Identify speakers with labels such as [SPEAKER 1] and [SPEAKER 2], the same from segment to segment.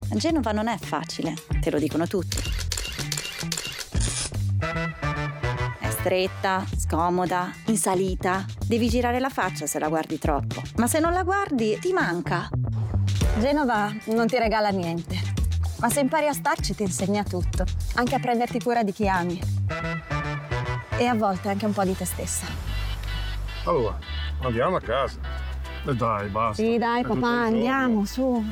[SPEAKER 1] Genova non è facile, te lo dicono tutti. È stretta, scomoda, in salita. Devi girare la faccia se la guardi troppo. Ma se non la guardi, ti manca.
[SPEAKER 2] Genova non ti regala niente, ma se impari a starci ti insegna tutto, anche a prenderti cura di chi ami. E a volte anche un po' di te stessa.
[SPEAKER 3] Allora, andiamo a casa. E dai, basta.
[SPEAKER 2] Sì, dai, papà, andiamo, su.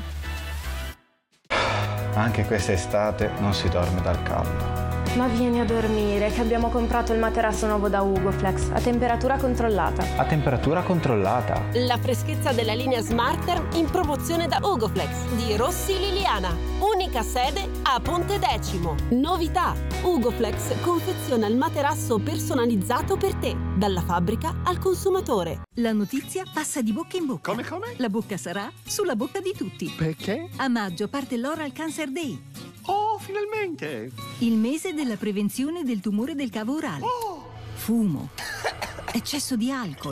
[SPEAKER 4] Anche quest'estate non si dorme dal caldo.
[SPEAKER 5] Ma vieni a dormire, che abbiamo comprato il materasso nuovo da Ugoflex, a temperatura controllata.
[SPEAKER 4] A temperatura controllata?
[SPEAKER 6] La freschezza della linea Smarter in promozione da Ugoflex di Rossi Liliana. Unica sede a Ponte Decimo. Novità: Ugoflex confeziona il materasso personalizzato per te, dalla fabbrica al consumatore.
[SPEAKER 7] La notizia passa di bocca in bocca.
[SPEAKER 3] Come?
[SPEAKER 7] La bocca sarà sulla bocca di tutti.
[SPEAKER 3] Perché?
[SPEAKER 7] A maggio parte l'Oral Cancer Day,
[SPEAKER 3] Oh, finalmente!
[SPEAKER 7] il mese della prevenzione del tumore del cavo orale. Fumo, eccesso di alcol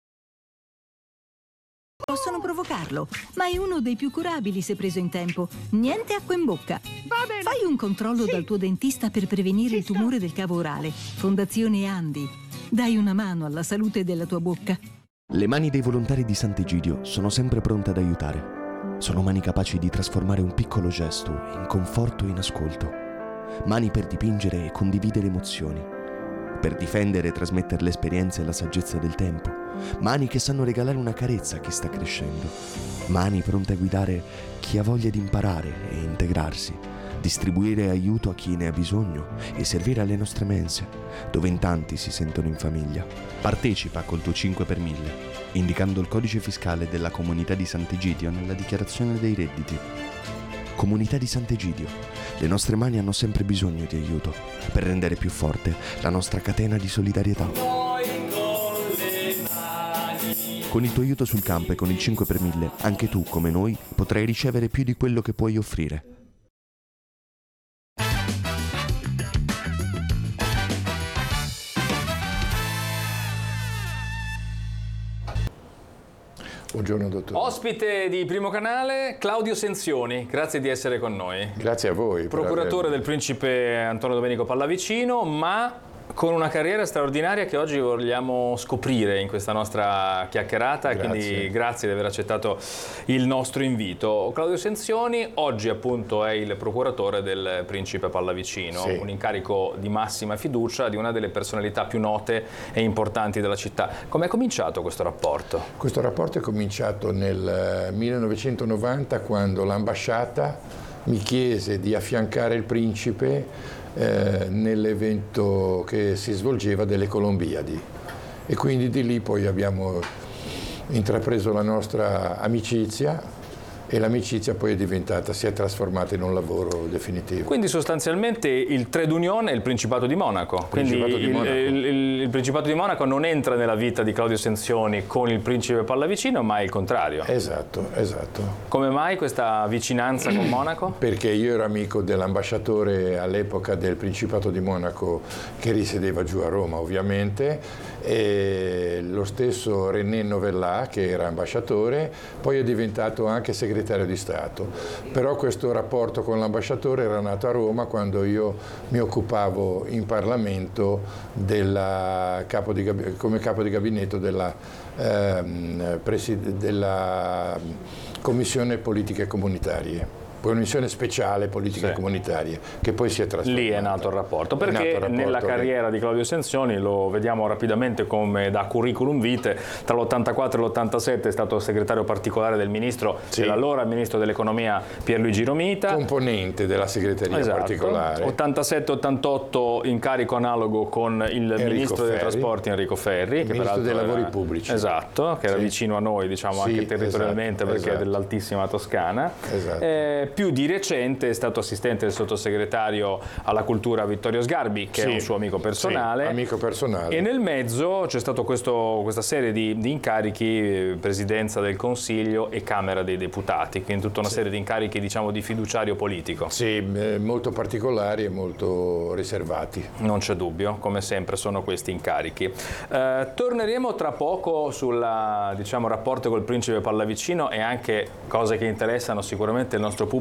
[SPEAKER 7] possono provocarlo, ma è uno dei più curabili se preso in tempo. Niente acqua in bocca.
[SPEAKER 3] Va bene.
[SPEAKER 7] Fai un controllo dal tuo dentista per prevenire il tumore del cavo orale. Fondazione Andi. Dai una mano alla salute della tua bocca.
[SPEAKER 8] Le mani dei volontari di Sant'Egidio sono sempre pronte ad aiutare. Sono mani capaci di trasformare un piccolo gesto in conforto e in ascolto. Mani per dipingere e condividere emozioni. Per difendere e trasmettere l'esperienza e la saggezza del tempo. Mani che sanno regalare una carezza a chi sta crescendo. Mani pronte a guidare chi ha voglia di imparare e integrarsi. Distribuire aiuto a chi ne ha bisogno e servire alle nostre mense, dove in tanti si sentono in famiglia. Partecipa col tuo 5 per 1000, indicando il codice fiscale della Comunità di Sant'Egidio nella dichiarazione dei redditi. Comunità di Sant'Egidio. Le nostre mani hanno sempre bisogno di aiuto per rendere più forte la nostra catena di solidarietà. Con il tuo aiuto sul campo e con il 5 per 1000, anche tu, come noi, potrai ricevere più di quello che puoi offrire.
[SPEAKER 9] Buongiorno dottore.
[SPEAKER 10] Ospite di Primo Canale, Claudio Senzioni, grazie di essere con noi.
[SPEAKER 9] Grazie a voi.
[SPEAKER 10] Procuratore del principe Antonio Domenico Pallavicino, ma con una carriera straordinaria che oggi vogliamo scoprire in questa nostra chiacchierata.
[SPEAKER 9] Grazie.
[SPEAKER 10] Quindi grazie di aver accettato il nostro invito. Claudio Senzioni oggi appunto è il procuratore del principe Pallavicino,
[SPEAKER 9] sì.
[SPEAKER 10] Un incarico di massima fiducia di una delle personalità più note e importanti della città. Come è cominciato questo rapporto?
[SPEAKER 9] Questo rapporto è cominciato nel 1990, quando l'ambasciata mi chiese di affiancare il principe nell'evento che si svolgeva delle Colombiadi, e quindi di lì poi abbiamo intrapreso la nostra amicizia, e l'amicizia poi si è trasformata in un lavoro definitivo.
[SPEAKER 10] Quindi sostanzialmente il trade union è il Principato di Monaco. Quindi il Principato di Monaco non entra nella vita di Claudio Senzioni con il principe Pallavicino, ma è il contrario.
[SPEAKER 9] Esatto.
[SPEAKER 10] Come mai questa vicinanza con Monaco?
[SPEAKER 9] Perché io ero amico dell'ambasciatore all'epoca del Principato di Monaco, che risiedeva giù a Roma ovviamente, e lo stesso René Novella, che era ambasciatore, poi è diventato anche segretario di Stato. Però questo rapporto con l'ambasciatore era nato a Roma quando io mi occupavo in Parlamento come capo di gabinetto della Commissione Politiche Comunitarie. Commissione speciale politiche comunitarie, che poi si è trasformata.
[SPEAKER 10] Lì è nato il rapporto, perché nella carriera di Claudio Senzioni, lo vediamo rapidamente come da curriculum vitae, tra l'84 e l'87 è stato segretario particolare del ministro, dell'allora ministro dell'economia Pierluigi Romita.
[SPEAKER 9] Componente della segreteria particolare.
[SPEAKER 10] 87-88 incarico analogo con il ministro dei trasporti Enrico Ferri.
[SPEAKER 9] Che ministro dei lavori pubblici.
[SPEAKER 10] Esatto, che era vicino a noi, diciamo, anche territorialmente, perché è dell'altissima Toscana.
[SPEAKER 9] Esatto.
[SPEAKER 10] Più di recente è stato assistente del sottosegretario alla cultura Vittorio Sgarbi, che è un suo amico personale.
[SPEAKER 9] Amico personale.
[SPEAKER 10] E nel mezzo c'è stato questa serie di incarichi, Presidenza del Consiglio e Camera dei Deputati, quindi tutta una serie di incarichi, diciamo, di fiduciario politico.
[SPEAKER 9] Sì, molto particolari e molto riservati.
[SPEAKER 10] Non c'è dubbio, come sempre sono questi incarichi. Torneremo tra poco sul rapporto col principe Pallavicino e anche cose che interessano sicuramente il nostro pubblico